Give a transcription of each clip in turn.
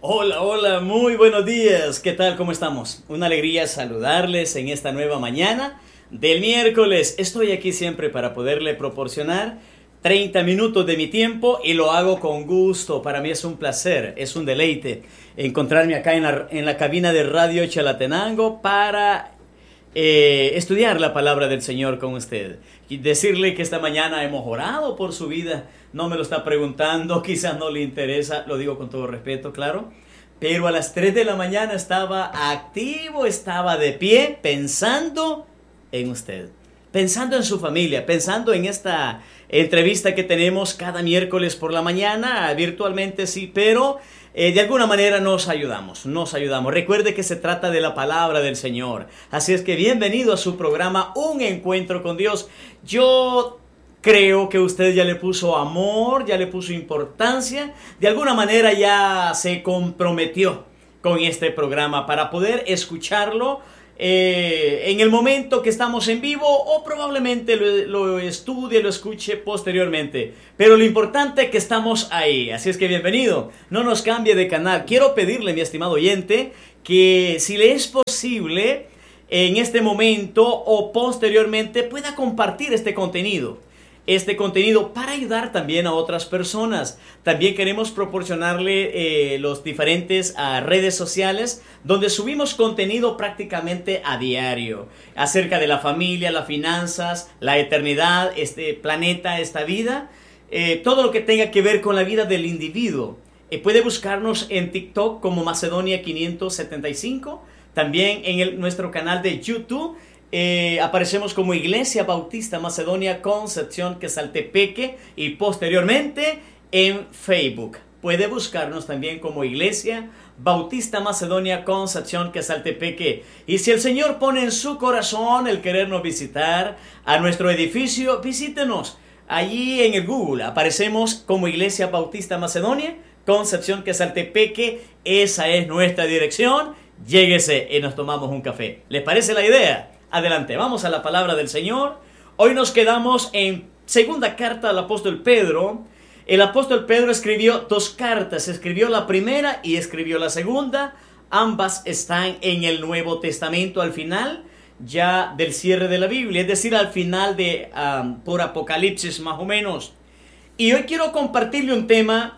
Hola, hola, muy buenos días. ¿Qué tal? ¿Cómo estamos? Una alegría saludarles en esta nueva mañana del miércoles. Estoy aquí siempre para poderle proporcionar 30 minutos de mi tiempo y lo hago con gusto. Para mí es un placer, es un deleite encontrarme acá en la cabina de Radio Chalatenango para estudiar la palabra del Señor con usted. Y decirle que esta mañana hemos orado por su vida. No me lo está preguntando, quizás no le interesa, lo digo con todo respeto, claro. Pero a las 3 de la mañana estaba activo, estaba de pie, pensando en usted. Pensando en su familia, pensando en esta entrevista que tenemos cada miércoles por la mañana, virtualmente sí, pero de alguna manera nos ayudamos. Recuerde que se trata de la palabra del Señor. Así es que bienvenido a su programa Un Encuentro con Dios. Yo creo que usted ya le puso amor, ya le puso importancia, de alguna manera ya se comprometió con este programa para poder escucharlo en el momento que estamos en vivo o probablemente lo estudie, lo escuche posteriormente. Pero lo importante es que estamos ahí, así es que bienvenido, no nos cambie de canal. Quiero pedirle, mi estimado oyente, que si le es posible en este momento o posteriormente pueda compartir este contenido para ayudar también a otras personas. También queremos proporcionarle los diferentes redes sociales donde subimos contenido prácticamente a diario acerca de la familia, las finanzas, la eternidad, este planeta, esta vida, todo lo que tenga que ver con la vida del individuo. Puede buscarnos en TikTok como Macedonia 575, también en nuestro canal de YouTube. Aparecemos como Iglesia Bautista Macedonia Concepción Quesaltepeque y posteriormente en Facebook. Puede buscarnos también como Iglesia Bautista Macedonia Concepción Quesaltepeque. Y si el Señor pone en su corazón el querernos visitar a nuestro edificio, visítenos. Allí en el Google aparecemos como Iglesia Bautista Macedonia Concepción Quesaltepeque. Esa es nuestra dirección. Lléguese y nos tomamos un café. ¿Les parece la idea? Adelante, vamos a la palabra del Señor. Hoy nos quedamos en segunda carta al apóstol Pedro. El apóstol Pedro escribió dos cartas, escribió la primera y escribió la segunda. Ambas están en el Nuevo Testamento al final ya del cierre de la Biblia, es decir, al final de por Apocalipsis más o menos. Y hoy quiero compartirle un tema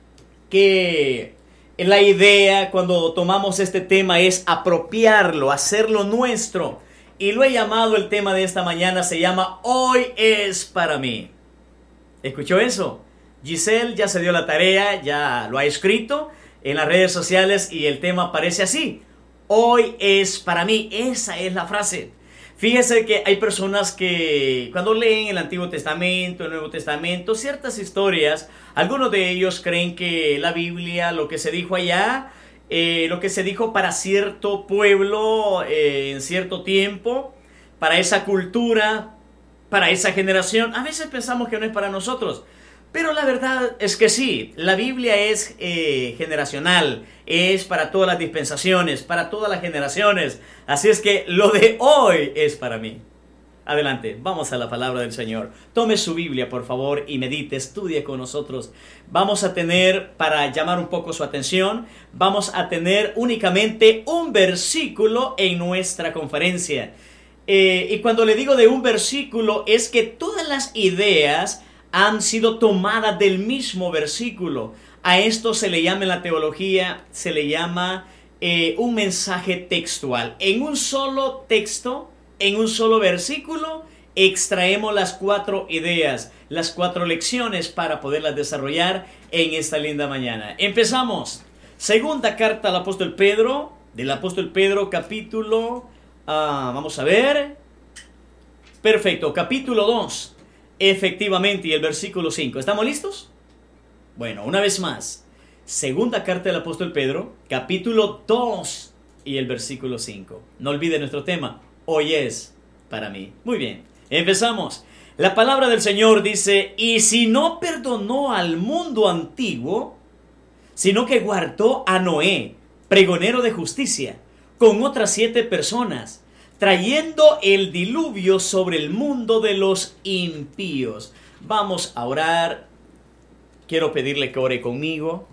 que la idea cuando tomamos este tema es apropiarlo, hacerlo nuestro. Y lo he llamado, el tema de esta mañana se llama Hoy es para mí. ¿Escuchó eso? Giselle ya se dio la tarea, ya lo ha escrito en las redes sociales y el tema aparece así. Hoy es para mí. Esa es la frase. Fíjese que hay personas que cuando leen el Antiguo Testamento, el Nuevo Testamento, ciertas historias, algunos de ellos creen que la Biblia, lo que se dijo allá, lo que se dijo para cierto pueblo en cierto tiempo, para esa cultura, para esa generación, a veces pensamos que no es para nosotros, pero la verdad es que sí, la Biblia es generacional, es para todas las dispensaciones, para todas las generaciones, así es que lo de hoy es para mí. Adelante, vamos a la palabra del Señor. Tome su Biblia, por favor, y medite, estudie con nosotros. Vamos a tener, para llamar un poco su atención, vamos a tener únicamente un versículo en nuestra conferencia. Y cuando le digo de un versículo, es que todas las ideas han sido tomadas del mismo versículo. A esto se le llama en la teología, se le llama un mensaje textual. En un solo texto, en un solo versículo, extraemos las 4 ideas, las 4 lecciones para poderlas desarrollar en esta linda mañana. Empezamos. Segunda carta al apóstol Pedro, del apóstol Pedro, capítulo, vamos a ver. Perfecto, capítulo 2, efectivamente, y el versículo 5. ¿Estamos listos? Bueno, una vez más. Segunda carta del apóstol Pedro, capítulo 2 y el versículo 5. No olvide nuestro tema. Hoy es para mí. Muy bien, empezamos. La palabra del Señor dice: y si no perdonó al mundo antiguo, sino que guardó a Noé, pregonero de justicia, con otras 7 personas, trayendo el diluvio sobre el mundo de los impíos. Vamos a orar. Quiero pedirle que ore conmigo.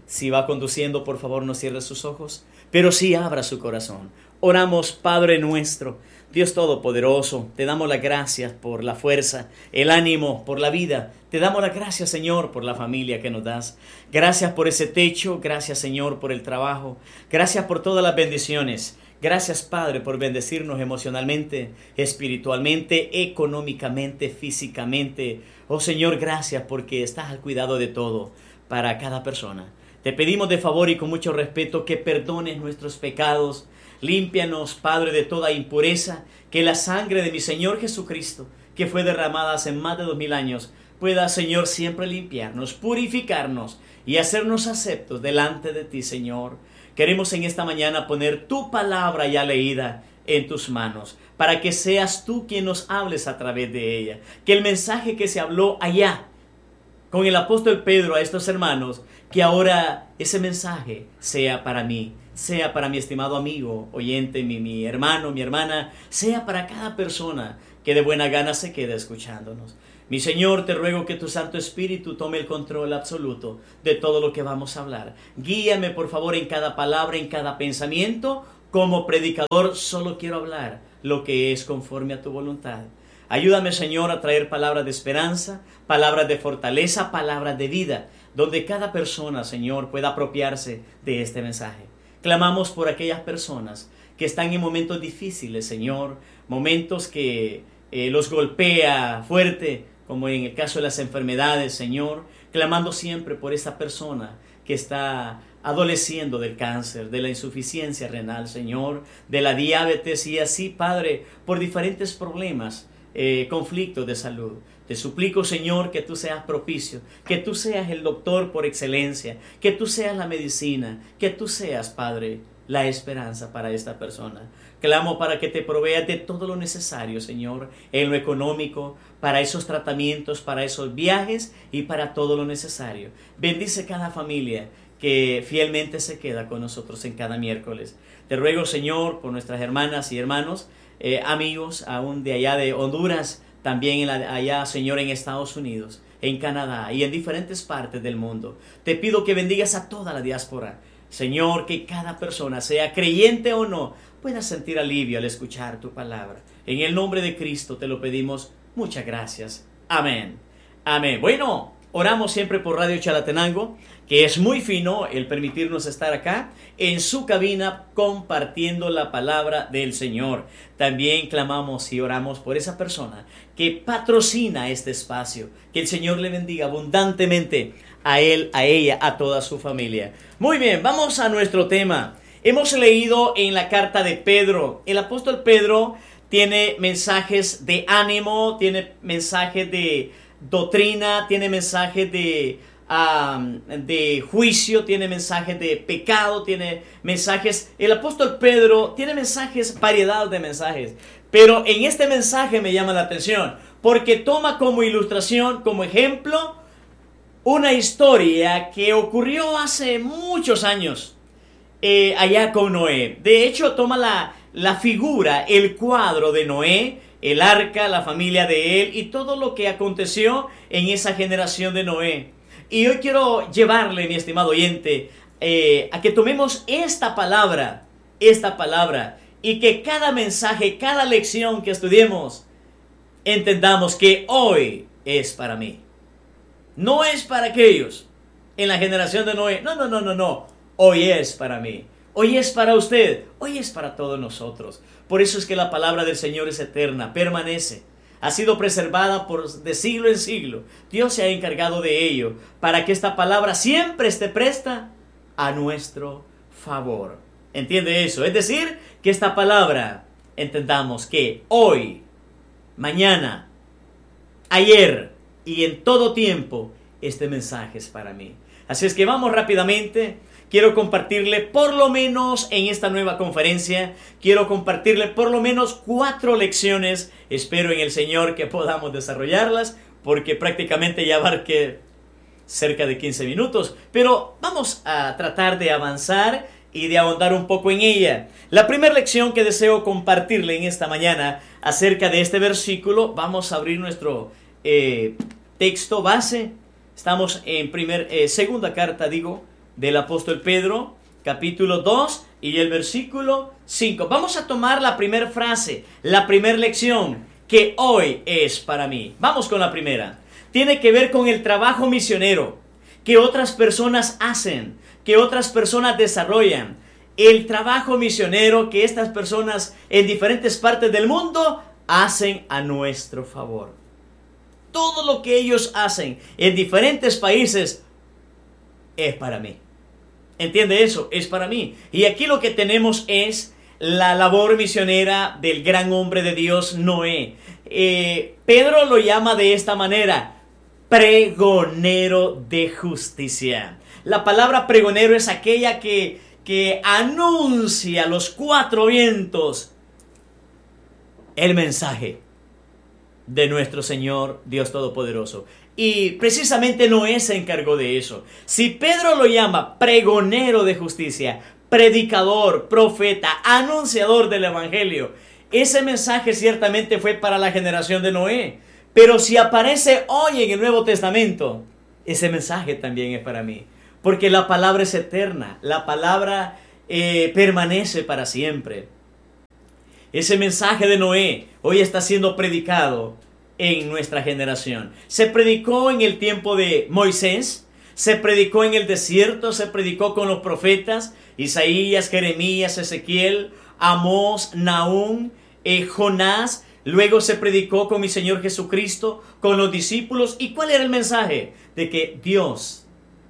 Si va conduciendo, por favor, no cierre sus ojos, pero sí abra su corazón. Oramos, Padre nuestro, Dios Todopoderoso, te damos las gracias por la fuerza, el ánimo, por la vida. Te damos las gracias, Señor, por la familia que nos das. Gracias por ese techo, gracias, Señor, por el trabajo. Gracias por todas las bendiciones. Gracias, Padre, por bendecirnos emocionalmente, espiritualmente, económicamente, físicamente. Oh, Señor, gracias porque estás al cuidado de todo para cada persona. Te pedimos de favor y con mucho respeto que perdones nuestros pecados. Límpianos, Padre, de toda impureza, que la sangre de mi Señor Jesucristo, que fue derramada hace más de 2000 años, pueda, Señor, siempre limpiarnos, purificarnos y hacernos aceptos delante de ti, Señor. Queremos en esta mañana poner tu palabra ya leída en tus manos, para que seas tú quien nos hables a través de ella. Que el mensaje que se habló allá con el apóstol Pedro a estos hermanos, que ahora ese mensaje sea para mí, sea para mi estimado amigo, oyente, mi hermano, mi hermana, sea para cada persona que de buena gana se quede escuchándonos. Mi Señor, te ruego que tu Santo Espíritu tome el control absoluto de todo lo que vamos a hablar. Guíame, por favor, en cada palabra, en cada pensamiento. Como predicador, solo quiero hablar lo que es conforme a tu voluntad. Ayúdame, Señor, a traer palabras de esperanza, palabras de fortaleza, palabras de vida, donde cada persona, Señor, pueda apropiarse de este mensaje. Clamamos por aquellas personas que están en momentos difíciles, Señor, momentos que los golpea fuerte, como en el caso de las enfermedades, Señor, clamando siempre por esa persona que está adoleciendo del cáncer, de la insuficiencia renal, Señor, de la diabetes y así, Padre, por diferentes problemas, conflictos de salud. Te suplico, Señor, que tú seas propicio, que tú seas el doctor por excelencia, que tú seas la medicina, que tú seas, Padre, la esperanza para esta persona. Clamo para que te proveas de todo lo necesario, Señor, en lo económico, para esos tratamientos, para esos viajes y para todo lo necesario. Bendice cada familia que fielmente se queda con nosotros en cada miércoles. Te ruego, Señor, por nuestras hermanas y hermanos, amigos aún de allá de Honduras, también allá, Señor, en Estados Unidos, en Canadá y en diferentes partes del mundo. Te pido que bendigas a toda la diáspora. Señor, que cada persona, sea creyente o no, pueda sentir alivio al escuchar tu palabra. En el nombre de Cristo te lo pedimos. Muchas gracias. Amén. Amén. Bueno, oramos siempre por Radio Chalatenango, que es muy fino el permitirnos estar acá en su cabina compartiendo la palabra del Señor. También clamamos y oramos por esa persona que patrocina este espacio. Que el Señor le bendiga abundantemente a él, a ella, a toda su familia. Muy bien, vamos a nuestro tema. Hemos leído en la carta de Pedro. El apóstol Pedro tiene mensajes de ánimo, tiene mensajes de doctrina, tiene mensajes de juicio, tiene mensajes de pecado, tiene mensajes. El apóstol Pedro tiene mensajes, variedad de mensajes. Pero en este mensaje me llama la atención porque toma como ilustración, como ejemplo, una historia que ocurrió hace muchos años allá con Noé. De hecho, toma la figura, el cuadro de Noé, el arca, la familia de él y todo lo que aconteció en esa generación de Noé. Y hoy quiero llevarle, mi estimado oyente, a que tomemos esta palabra, y que cada mensaje, cada lección que estudiemos, entendamos que hoy es para mí. No es para aquellos en la generación de Noé. No. Hoy es para mí. Hoy es para usted. Hoy es para todos nosotros. Por eso es que la palabra del Señor es eterna, permanece. Ha sido preservada de siglo en siglo. Dios se ha encargado de ello para que esta palabra siempre esté presta a nuestro favor. ¿Entiende eso? Es decir, que esta palabra, entendamos que hoy, mañana, ayer y en todo tiempo, este mensaje es para mí. Así es que vamos rápidamente. Quiero compartirle por lo menos en esta nueva conferencia, quiero compartirle por lo menos 4 lecciones. Espero en el Señor que podamos desarrollarlas, porque prácticamente ya abarqué cerca de 15 minutos. Pero vamos a tratar de avanzar y de ahondar un poco en ella. La primera lección que deseo compartirle en esta mañana acerca de este versículo, vamos a abrir nuestro texto base. Estamos en segunda carta del apóstol Pedro, capítulo 2 y el versículo 5. Vamos a tomar la primera frase, la primera lección, que hoy es para mí. Vamos con la primera. Tiene que ver con el trabajo misionero que otras personas hacen, que otras personas desarrollan. El trabajo misionero que estas personas en diferentes partes del mundo hacen a nuestro favor. Todo lo que ellos hacen en diferentes países es para mí. ¿Entiende eso? Es para mí. Y aquí lo que tenemos es la labor misionera del gran hombre de Dios, Noé. Pedro lo llama de esta manera: pregonero de justicia. La palabra pregonero es aquella que anuncia a los cuatro vientos el mensaje de nuestro Señor Dios Todopoderoso. Y precisamente Noé se encargó de eso. Si Pedro lo llama pregonero de justicia, predicador, profeta, anunciador del Evangelio, ese mensaje ciertamente fue para la generación de Noé. Pero si aparece hoy en el Nuevo Testamento, ese mensaje también es para mí. Porque la palabra es eterna, la palabra permanece para siempre. Ese mensaje de Noé hoy está siendo predicado en nuestra generación. Se predicó en el tiempo de Moisés, se predicó en el desierto, se predicó con los profetas Isaías, Jeremías, Ezequiel, Amós, Nahum, Jonás. Luego se predicó con mi Señor Jesucristo, con los discípulos. ¿Y cuál era el mensaje? De que Dios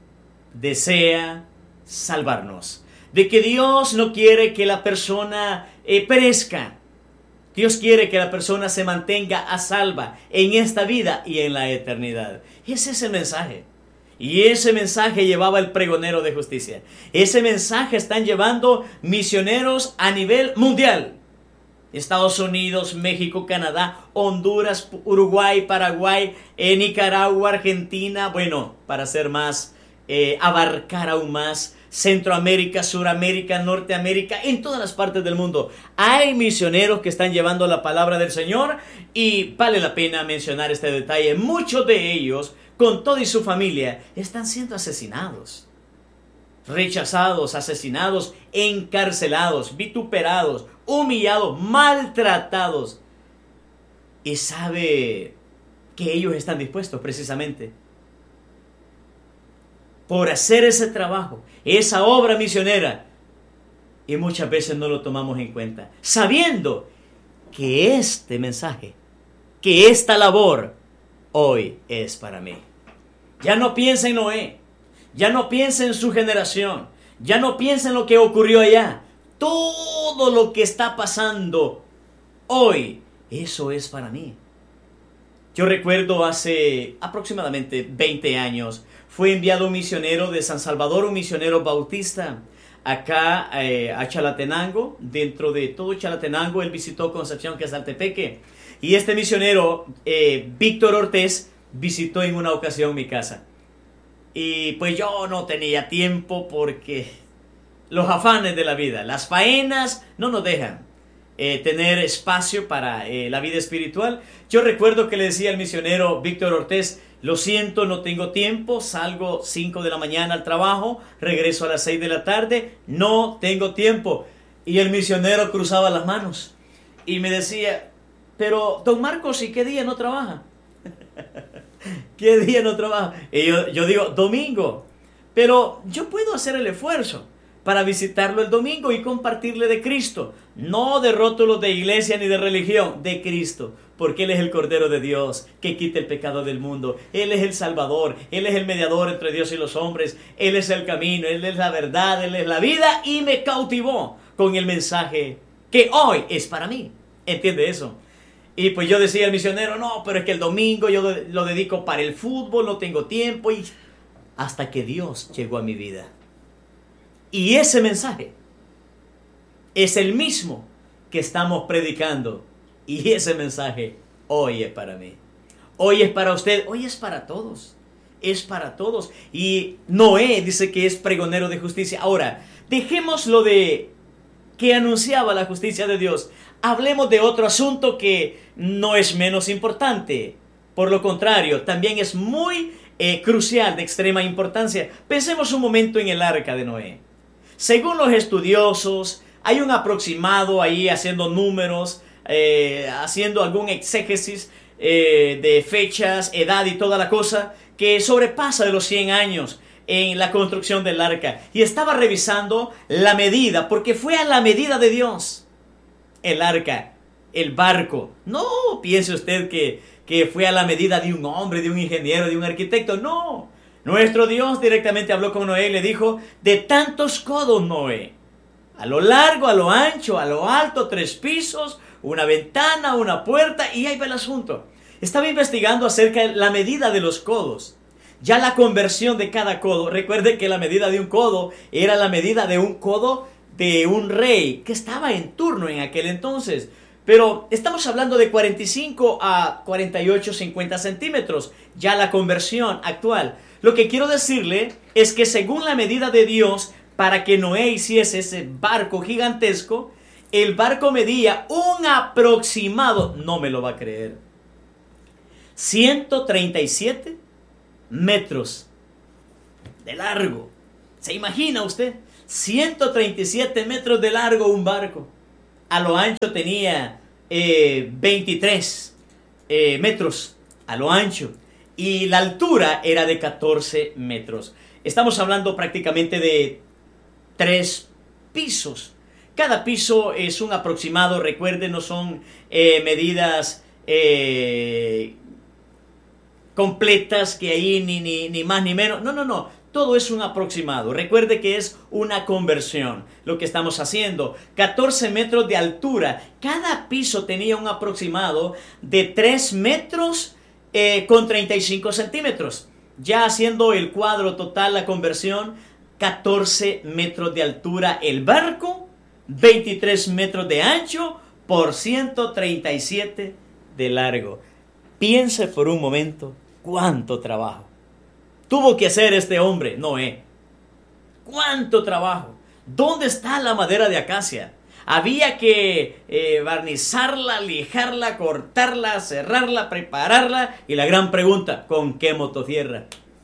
desea salvarnos. De que Dios no quiere que la persona perezca. Dios quiere que la persona se mantenga a salva en esta vida y en la eternidad. Ese es el mensaje. Y ese mensaje llevaba el pregonero de justicia. Ese mensaje están llevando misioneros a nivel mundial. Estados Unidos, México, Canadá, Honduras, Uruguay, Paraguay, Nicaragua, Argentina. Bueno, para ser más, abarcar aún más, Centroamérica, Suramérica, Norteamérica, en todas las partes del mundo. Hay misioneros que están llevando la palabra del Señor y vale la pena mencionar este detalle. Muchos de ellos, con toda y su familia, están siendo asesinados, rechazados, asesinados, encarcelados, vituperados, humillados, maltratados. Y sabe que ellos están dispuestos precisamente por hacer ese trabajo, esa obra misionera. Y muchas veces no lo tomamos en cuenta, sabiendo que este mensaje, que esta labor, hoy es para mí. Ya no piensa en Noé, ya no piensa en su generación, ya no piensa en lo que ocurrió allá. Todo lo que está pasando hoy, eso es para mí. Yo recuerdo hace aproximadamente 20 años, fue enviado un misionero de San Salvador, un misionero bautista, acá a Chalatenango. Dentro de todo Chalatenango, él visitó Concepción, Quezaltepeque. Y este misionero, Víctor Ortiz, visitó en una ocasión mi casa. Y pues yo no tenía tiempo porque los afanes de la vida, las faenas no nos dejan tener espacio para la vida espiritual. Yo recuerdo que le decía al misionero Víctor Ortiz: lo siento, no tengo tiempo, salgo 5 de la mañana al trabajo, regreso a las 6 de la tarde, no tengo tiempo. Y el misionero cruzaba las manos y me decía: pero don Marcos, ¿y qué día no trabaja? ¿Qué día no trabaja? Y yo digo, domingo. Pero yo puedo hacer el esfuerzo para visitarlo el domingo y compartirle de Cristo. No de rótulos de iglesia ni de religión, de Cristo. Porque Él es el Cordero de Dios que quita el pecado del mundo. Él es el Salvador. Él es el mediador entre Dios y los hombres. Él es el camino. Él es la verdad. Él es la vida. Y me cautivó con el mensaje que hoy es para mí. ¿Entiende eso? Y pues yo decía al misionero: no, pero es que el domingo yo lo dedico para el fútbol, no tengo tiempo. Y hasta que Dios llegó a mi vida. Y ese mensaje es el mismo que estamos predicando. Y ese mensaje hoy es para mí. Hoy es para usted. Hoy es para todos. Es para todos. Y Noé dice que es pregonero de justicia. Ahora, dejemos lo de que anunciaba la justicia de Dios. Hablemos de otro asunto que no es menos importante. Por lo contrario, también es muy crucial, de extrema importancia. Pensemos un momento en el arca de Noé. Según los estudiosos, hay un aproximado ahí haciendo números, haciendo algún exégesis de fechas, edad y toda la cosa, que sobrepasa de los 100 años en la construcción del arca. Y estaba revisando la medida, porque fue a la medida de Dios. El arca, el barco. No piense usted que fue a la medida de un hombre, de un ingeniero, de un arquitecto. No. Nuestro Dios directamente habló con Noé y le dijo: de tantos codos, Noé. A lo largo, a lo ancho, a lo alto, 3 pisos, una ventana, una puerta, y ahí va el asunto. Estaba investigando acerca de la medida de los codos. Ya la conversión de cada codo. Recuerde que la medida de un codo era la medida de un codo de un rey que estaba en turno en aquel entonces. Pero estamos hablando de 45 a 48, 50 centímetros. Ya la conversión actual. Lo que quiero decirle es que según la medida de Dios, para que Noé hiciese ese barco gigantesco, el barco medía un aproximado, no me lo va a creer, 137 metros de largo. ¿Se imagina usted? 137 metros de largo un barco. A lo ancho tenía 23 metros a lo ancho. Y la altura era de 14 metros. Estamos hablando prácticamente de 3 pisos. Cada piso es un aproximado. Recuerden, no son medidas completas que ahí ni más ni menos. No. Todo es un aproximado. Recuerde que es una conversión lo que estamos haciendo. 14 metros de altura. Cada piso tenía un aproximado de 3 metros con 35 centímetros. Ya haciendo el cuadro total, la conversión, 14 metros de altura el barco, 23 metros de ancho por 137 de largo. Piense por un momento cuánto trabajo tuvo que hacer este hombre, Noé. ¿Cuánto trabajo? ¿Dónde está la madera de acacia? Había que barnizarla, lijarla, cortarla, cerrarla, prepararla. Y la gran pregunta, ¿con qué motosierra?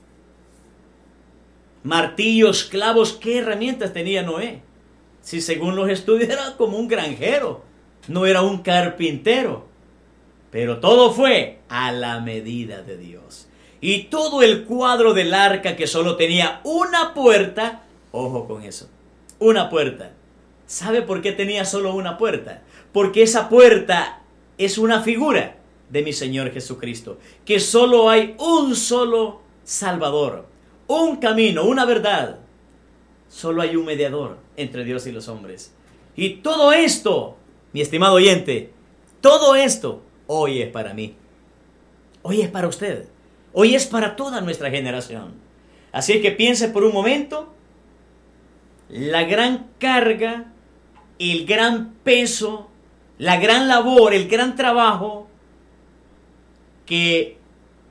Martillos, clavos, ¿qué herramientas tenía Noé? Si según los estudios era como un granjero, no era un carpintero. Pero todo fue a la medida de Dios. Y todo el cuadro del arca, que solo tenía una puerta, ojo con eso, una puerta. ¿Sabe por qué tenía solo una puerta? Porque esa puerta es una figura de mi Señor Jesucristo, que solo hay un solo Salvador, un camino, una verdad. Solo hay un mediador entre Dios y los hombres. Y todo esto, mi estimado oyente, todo esto hoy es para mí. Hoy es para usted. Hoy es para toda nuestra generación. Así que piense por un momento la gran carga, el gran peso, la gran labor, el gran trabajo que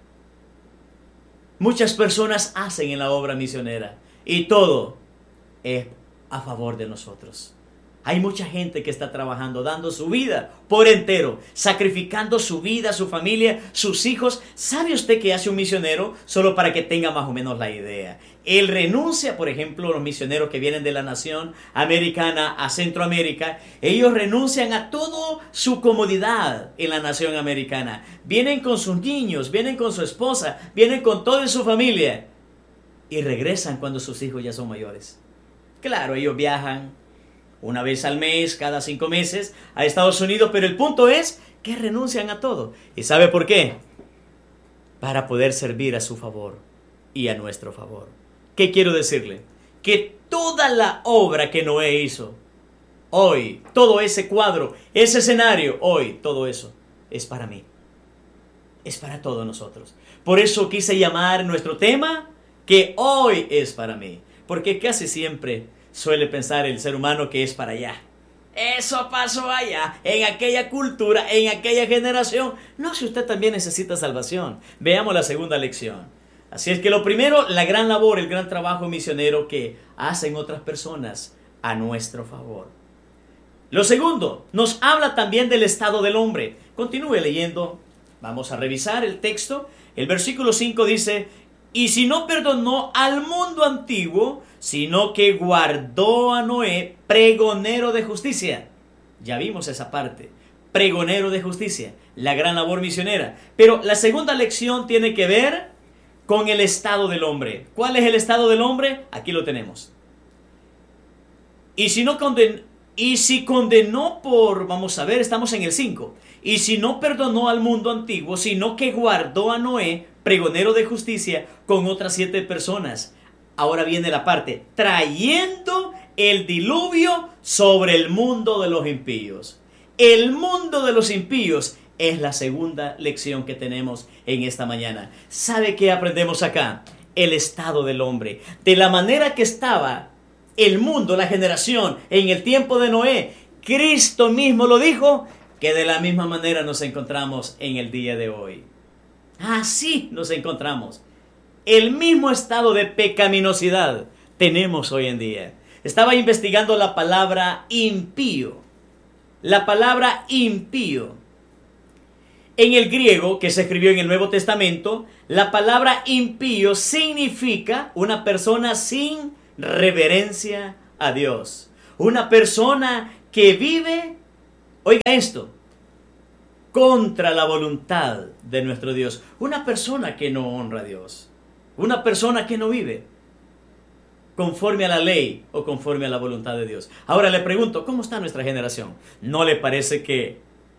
muchas personas hacen en la obra misionera. Y todo es a favor de nosotros. Hay mucha gente que está trabajando, dando su vida por entero, sacrificando su vida, su familia, sus hijos. ¿Sabe usted qué hace un misionero? Solo para que tenga más o menos la idea. Él renuncia, por ejemplo, los misioneros que vienen de la nación americana a Centroamérica, ellos renuncian a toda su comodidad en la nación americana. Vienen con sus niños, vienen con su esposa, vienen con toda su familia y regresan cuando sus hijos ya son mayores. Claro, ellos viajan una vez al mes, cada 5 meses, a Estados Unidos, pero el punto es que renuncian a todo. ¿Y sabe por qué? Para poder servir a su favor y a nuestro favor. ¿Qué quiero decirle? Que toda la obra que Noé hizo, hoy, todo ese cuadro, ese escenario, hoy, todo eso, es para mí. Es para todos nosotros. Por eso quise llamar nuestro tema, que hoy es para mí. Porque casi siempre suele pensar el ser humano que es para allá. Eso pasó allá, en aquella cultura, en aquella generación. No, si usted también necesita salvación. Veamos la segunda lección. Así es que lo primero, la gran labor, el gran trabajo misionero que hacen otras personas a nuestro favor. Lo segundo, nos habla también del estado del hombre. Continúe leyendo. Vamos a revisar el texto. El versículo 5 dice: Y si no perdonó al mundo antiguo, sino que guardó a Noé pregonero de justicia. Ya vimos esa parte. Pregonero de justicia, la gran labor misionera. Pero la segunda lección tiene que ver con el estado del hombre. ¿Cuál es el estado del hombre? Aquí lo tenemos. Y si condenó por, vamos a ver, estamos en el 5. Y si no perdonó al mundo antiguo, sino que guardó a Noé, pregonero de justicia, con otras 7 personas. Ahora viene la parte, trayendo el diluvio sobre el mundo de los impíos. El mundo de los impíos es la segunda lección que tenemos en esta mañana. ¿Sabe qué aprendemos acá? El estado del hombre. De la manera que estaba el mundo, la generación, en el tiempo de Noé, Cristo mismo lo dijo, que de la misma manera nos encontramos en el día de hoy. Así nos encontramos. El mismo estado de pecaminosidad tenemos hoy en día. Estaba investigando la palabra impío. La palabra impío. En el griego, que se escribió en el Nuevo Testamento, la palabra impío significa una persona sin reverencia a Dios. Una persona que vive, oiga esto, contra la voluntad de nuestro Dios. Una persona que no honra a Dios. Una persona que no vive conforme a la ley o conforme a la voluntad de Dios. Ahora le pregunto, ¿cómo está nuestra generación? ¿No le parece que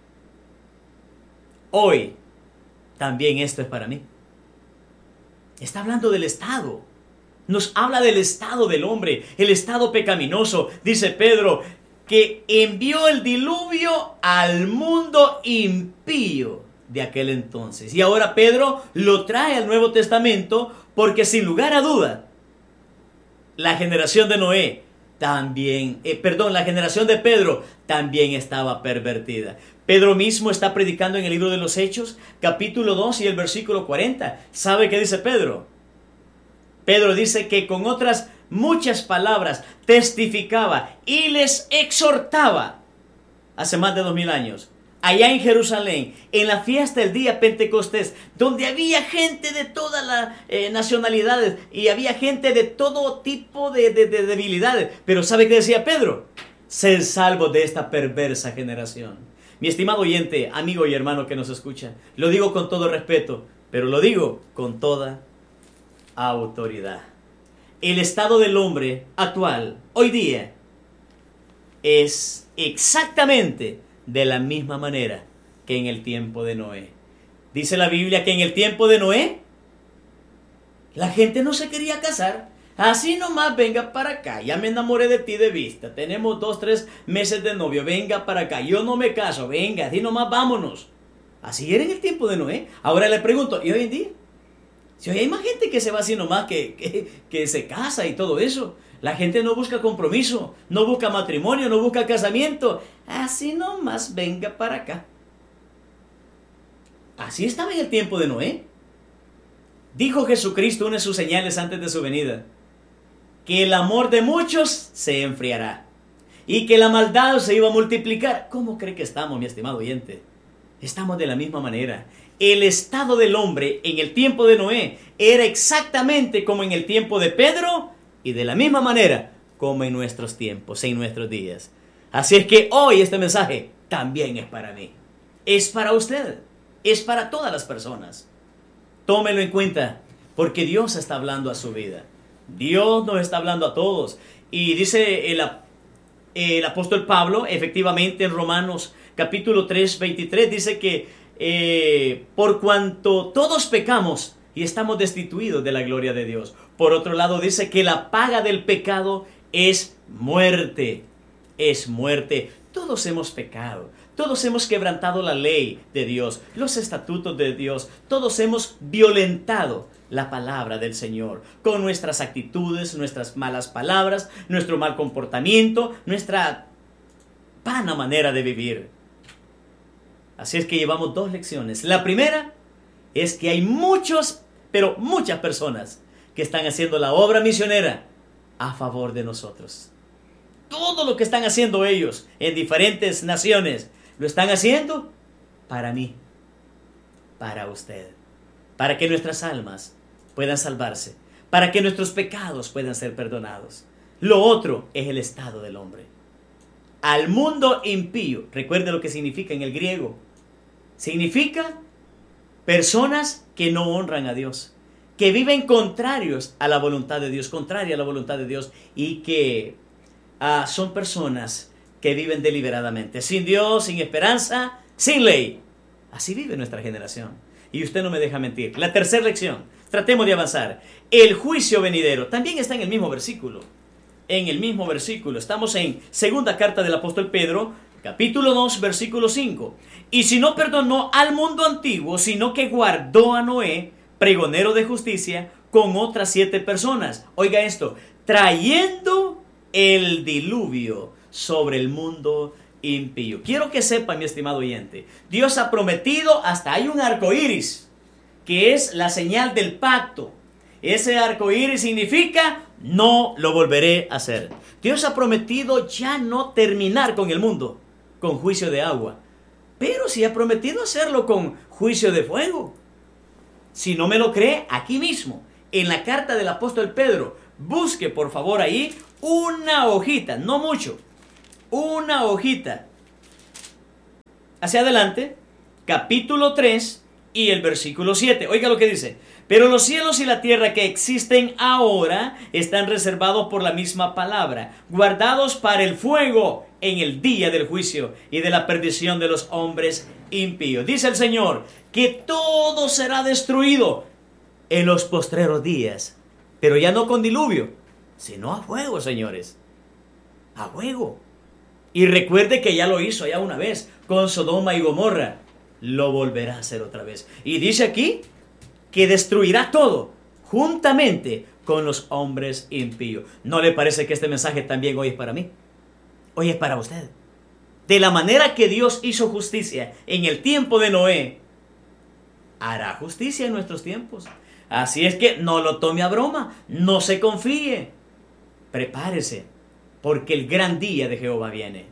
hoy también esto es para mí? Está hablando del estado. Nos habla del estado del hombre, el estado pecaminoso. Dice Pedro que envió el diluvio al mundo impío de aquel entonces. Y ahora Pedro lo trae al Nuevo Testamento porque sin lugar a duda, la generación de Noé también, la generación de Pedro también estaba pervertida. Pedro mismo está predicando en el libro de los Hechos, capítulo 2 y el versículo 40. ¿Sabe qué dice Pedro? Pedro dice que con otras muchas palabras testificaba y les exhortaba hace más de 2000 años. Allá en Jerusalén, en la fiesta del día Pentecostés, donde había gente de todas las nacionalidades y había gente de todo tipo de debilidades. Pero ¿sabe qué decía Pedro? Ser salvo de esta perversa generación. Mi estimado oyente, amigo y hermano que nos escucha, lo digo con todo respeto, pero lo digo con toda autoridad. El estado del hombre actual, hoy día, es exactamente de la misma manera que en el tiempo de Noé. Dice la Biblia que en el tiempo de Noé la gente no se quería casar. Así nomás, venga para acá, ya me enamoré de ti de vista, tenemos 2-3 meses de novio, venga para acá, yo no me caso, venga, así nomás vámonos. Así era en el tiempo de Noé. Ahora le pregunto, ¿y hoy en día? Si hoy hay más gente que se va así nomás, que se casa y todo eso. La gente no busca compromiso, no busca matrimonio, no busca casamiento. Así nomás, venga para acá. Así estaba en el tiempo de Noé. Dijo Jesucristo, una de sus señales antes de su venida, que el amor de muchos se enfriará y que la maldad se iba a multiplicar. ¿Cómo cree que estamos, mi estimado oyente? Estamos de la misma manera. El estado del hombre en el tiempo de Noé era exactamente como en el tiempo de Pedro y de la misma manera como en nuestros tiempos, en nuestros días. Así es que hoy este mensaje también es para mí. Es para usted. Es para todas las personas. Tómelo en cuenta porque Dios está hablando a su vida. Dios nos está hablando a todos. Y dice el apóstol Pablo, efectivamente en Romanos capítulo 3, 23, dice que por cuanto todos pecamos y estamos destituidos de la gloria de Dios. Por otro lado dice que la paga del pecado es muerte. Es muerte. Todos hemos pecado. Todos hemos quebrantado la ley de Dios, los estatutos de Dios. Todos hemos violentado la palabra del Señor con nuestras actitudes, nuestras malas palabras, nuestro mal comportamiento, nuestra vana manera de vivir. Así es que llevamos 2 lecciones. La primera es que hay muchas personas que están haciendo la obra misionera a favor de nosotros. Todo lo que están haciendo ellos en diferentes naciones, lo están haciendo para mí, para usted, para que nuestras almas puedan salvarse, para que nuestros pecados puedan ser perdonados. Lo otro es el estado del hombre. Al mundo impío, recuerde lo que significa en el griego. Significa personas que no honran a Dios, que viven contrarios a la voluntad de Dios, contraria a la voluntad de Dios, y que son personas que viven deliberadamente, sin Dios, sin esperanza, sin ley. Así vive nuestra generación. Y usted no me deja mentir. La tercera lección, tratemos de avanzar. El juicio venidero también está en el mismo versículo. En el mismo versículo. Estamos en segunda carta del apóstol Pedro, capítulo 2, versículo 5. Y si no perdonó al mundo antiguo, sino que guardó a Noé, pregonero de justicia, con otras 7 personas. Oiga esto, trayendo el diluvio sobre el mundo impío. Quiero que sepa, mi estimado oyente, Dios ha prometido, hasta hay un arco iris, que es la señal del pacto. Ese arco iris significa: no lo volveré a hacer. Dios ha prometido ya no terminar con el mundo con juicio de agua, pero sí ha prometido hacerlo con juicio de fuego. Si no me lo cree, aquí mismo, en la carta del apóstol Pedro, busque por favor ahí una hojita, no mucho, una hojita. Hacia adelante, capítulo 3 y el versículo 7. Oiga lo que dice: pero los cielos y la tierra que existen ahora están reservados por la misma palabra, guardados para el fuego en el día del juicio y de la perdición de los hombres impíos. Dice el Señor que todo será destruido en los postreros días, pero ya no con diluvio, sino a fuego, señores, a fuego. Y recuerde que ya lo hizo ya una vez con Sodoma y Gomorra, lo volverá a hacer otra vez. Y dice aquí que destruirá todo juntamente con los hombres impíos. ¿No le parece que este mensaje también hoy es para mí? Hoy es para usted. De la manera que Dios hizo justicia en el tiempo de Noé, hará justicia en nuestros tiempos. Así es que no lo tome a broma, no se confíe. Prepárese, porque el gran día de Jehová viene.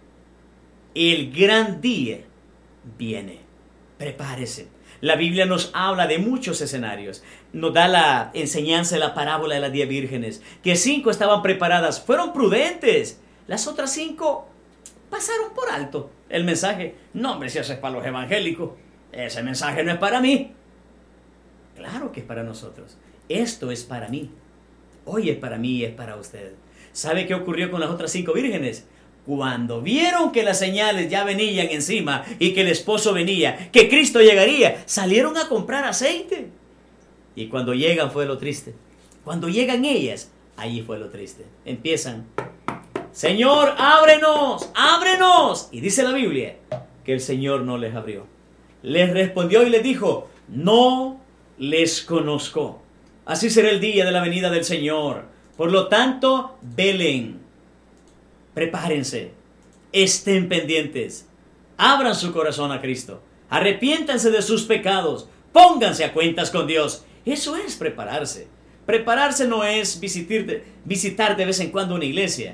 El gran día viene. Prepárese. La Biblia nos habla de muchos escenarios. Nos da la enseñanza de la parábola de las 10 vírgenes, que 5 estaban preparadas, fueron prudentes. Las otras 5 pasaron por alto el mensaje. No, hombre, si eso es para los evangélicos, ese mensaje no es para mí. Claro que es para nosotros. Esto es para mí. Hoy es para mí y es para usted. ¿Sabe qué ocurrió con las otras 5 vírgenes? Cuando vieron que las señales ya venían encima y que el esposo venía, que Cristo llegaría, salieron a comprar aceite. Y cuando llegan fue lo triste. Cuando llegan ellas, allí fue lo triste. Empiezan: Señor, ábrenos, ábrenos. Y dice la Biblia que el Señor no les abrió. Les respondió y les dijo: no les conozco. Así será el día de la venida del Señor. Por lo tanto, velen. Prepárense, estén pendientes, abran su corazón a Cristo, arrepiéntanse de sus pecados, pónganse a cuentas con Dios. Eso es prepararse. Prepararse no es visitar de vez en cuando una iglesia.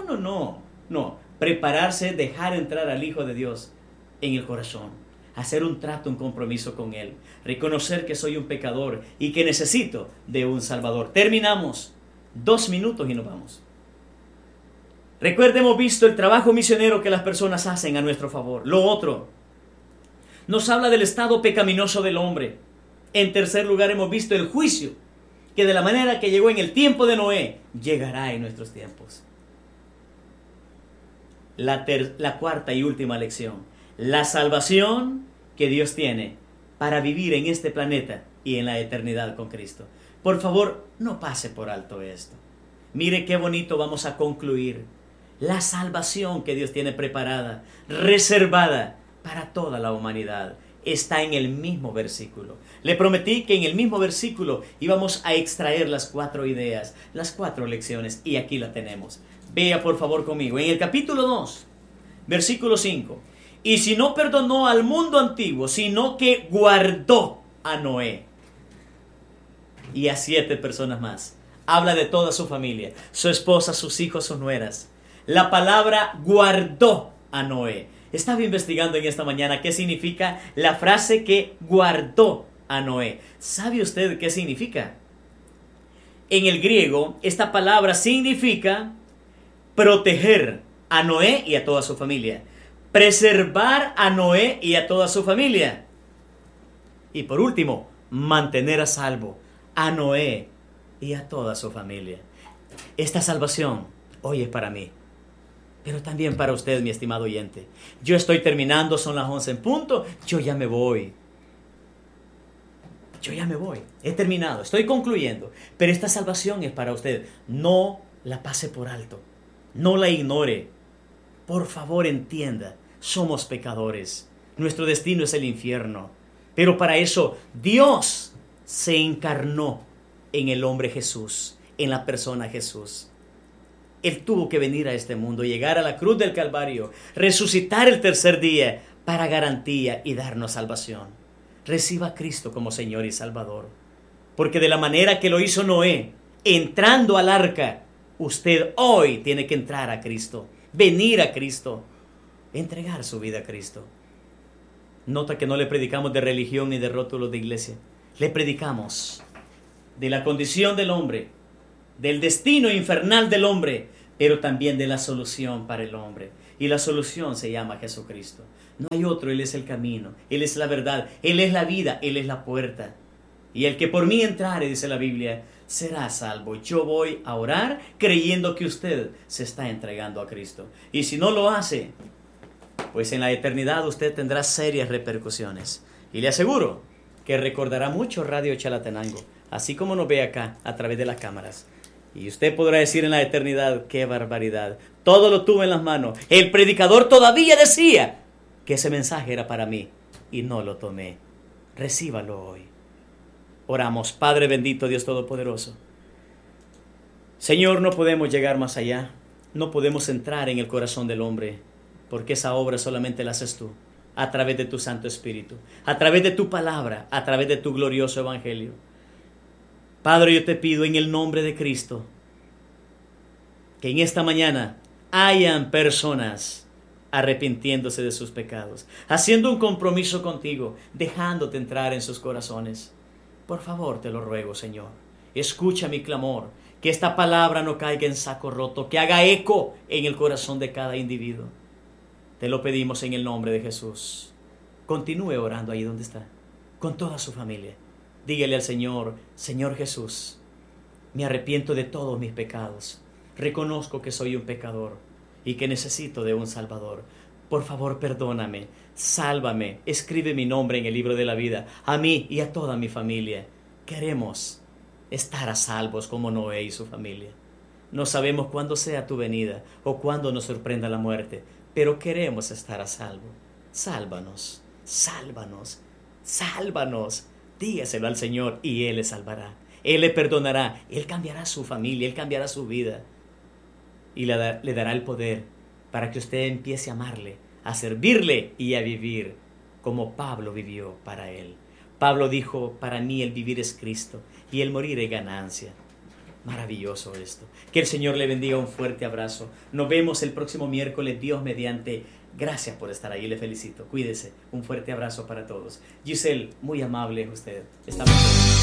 No. Prepararse es dejar entrar al Hijo de Dios en el corazón, hacer un trato, un compromiso con Él, reconocer que soy un pecador y que necesito de un Salvador. Terminamos, 2 minutos y nos vamos. Recuerde, hemos visto el trabajo misionero que las personas hacen a nuestro favor. Lo otro, nos habla del estado pecaminoso del hombre. En tercer lugar, hemos visto el juicio, que de la manera que llegó en el tiempo de Noé, llegará en nuestros tiempos. La cuarta y última lección, la salvación que Dios tiene para vivir en este planeta y en la eternidad con Cristo. Por favor, no pase por alto esto. Mire qué bonito vamos a concluir. La salvación que Dios tiene preparada, reservada para toda la humanidad, está en el mismo versículo. Le prometí que en el mismo versículo íbamos a extraer las 4 ideas, las 4 lecciones, y aquí la tenemos. Vea por favor conmigo, en el capítulo 2, versículo 5. Y si no perdonó al mundo antiguo, sino que guardó a Noé y a 7 personas más. Habla de toda su familia, su esposa, sus hijos, sus nueras. La palabra guardó a Noé. Estaba investigando en esta mañana qué significa la frase que guardó a Noé. ¿Sabe usted qué significa? En el griego, esta palabra significa proteger a Noé y a toda su familia. Preservar a Noé y a toda su familia. Y por último, mantener a salvo a Noé y a toda su familia. Esta salvación hoy es para mí, pero también para usted, mi estimado oyente. Yo estoy terminando, son las 11 en punto, yo ya me voy. He terminado, estoy concluyendo, pero esta salvación es para usted. No la pase por alto, no la ignore. Por favor, entienda, somos pecadores, nuestro destino es el infierno, pero para eso Dios se encarnó en el hombre Jesús, en la persona Jesús. Él tuvo que venir a este mundo, llegar a la cruz del Calvario, resucitar el tercer día para garantía y darnos salvación. Reciba a Cristo como Señor y Salvador, porque de la manera que lo hizo Noé, entrando al arca, usted hoy tiene que entrar a Cristo, venir a Cristo, entregar su vida a Cristo. Nota que no le predicamos de religión ni de rótulos de iglesia, le predicamos de la condición del hombre, del destino infernal del hombre, pero también de la solución para el hombre. Y la solución se llama Jesucristo. No hay otro, Él es el camino, Él es la verdad, Él es la vida, Él es la puerta. Y el que por mí entrare, dice la Biblia, será salvo. Yo voy a orar creyendo que usted se está entregando a Cristo. Y si no lo hace, pues en la eternidad usted tendrá serias repercusiones. Y le aseguro que recordará mucho Radio Chalatenango, así como nos ve acá a través de las cámaras. Y usted podrá decir en la eternidad, qué barbaridad, todo lo tuve en las manos. El predicador todavía decía que ese mensaje era para mí y no lo tomé. Recíbalo hoy. Oramos. Padre bendito, Dios todopoderoso. Señor, no podemos llegar más allá, no podemos entrar en el corazón del hombre, porque esa obra solamente la haces tú, a través de tu Santo Espíritu, a través de tu palabra, a través de tu glorioso Evangelio. Padre, yo te pido en el nombre de Cristo que en esta mañana hayan personas arrepintiéndose de sus pecados, haciendo un compromiso contigo, dejándote entrar en sus corazones. Por favor, te lo ruego, Señor, escucha mi clamor, que esta palabra no caiga en saco roto, que haga eco en el corazón de cada individuo. Te lo pedimos en el nombre de Jesús. Continúe orando ahí donde está, con toda su familia. Dígale al Señor, Señor Jesús, me arrepiento de todos mis pecados. Reconozco que soy un pecador y que necesito de un Salvador. Por favor, perdóname, sálvame, escribe mi nombre en el libro de la vida, a mí y a toda mi familia. Queremos estar a salvos como Noé y su familia. No sabemos cuándo sea tu venida o cuándo nos sorprenda la muerte, pero queremos estar a salvo. Sálvanos, sálvanos, sálvanos. Dígaselo al Señor y Él le salvará. Él le perdonará, Él cambiará su familia, Él cambiará su vida. Y le dará el poder para que usted empiece a amarle, a servirle y a vivir como Pablo vivió para Él. Pablo dijo, para mí el vivir es Cristo y el morir es ganancia. Maravilloso esto. Que el Señor le bendiga, un fuerte abrazo. Nos vemos el próximo miércoles, Dios mediante. Gracias por estar ahí, le felicito. Cuídese. Un fuerte abrazo para todos. Giselle, muy amable usted. Estamos